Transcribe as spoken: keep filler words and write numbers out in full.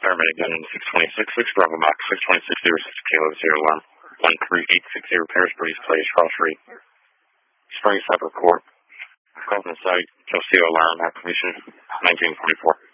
Paramedic Gunman six twenty-six, six Bravo Max, six twenty-six, zero six Kilo, zero alarm, one three eight six zero Paris Breeze Place, Cross Street, Spring Cyber Court, Golden Site, Josio Alarm, Acquisition, nineteen forty-four.